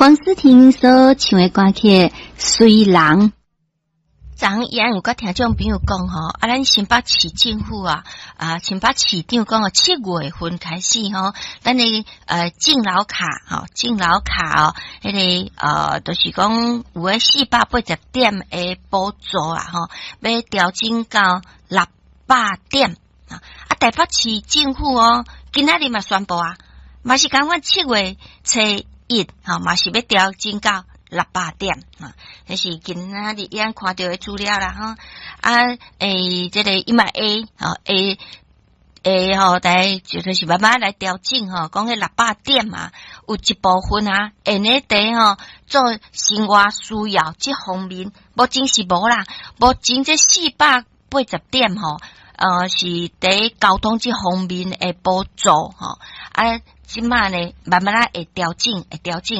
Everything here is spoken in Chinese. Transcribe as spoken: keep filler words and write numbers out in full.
黄思婷所唱的歌曲《随人》。 昨也有甲听众朋友讲吼，啊，咱新北市政府啊，啊，新北市长讲哦，七月份开始吼，咱的呃敬老卡吼，敬老卡哦，迄、那个呃，就是讲有诶四百八十點诶补助啊吼，要調整到六百點啊。啊，台北市政府哦，今仔日嘛宣布啊，嘛是講阮七月初一吼，嘛是要調整到六百點啊，迄是今仔日咱看到的資料啦吼。啊，誒，這個伊嘛 A 吼 A A 吼，來就就是慢慢來調整吼，講迄六百點嘛，有一部分啊，因咧地吼做生活需要這方面，目前是無啦，目前這四百八十點吼，呃是佇交通這方面誒補助吼，啊，即馬呢慢慢來會調整，會調整。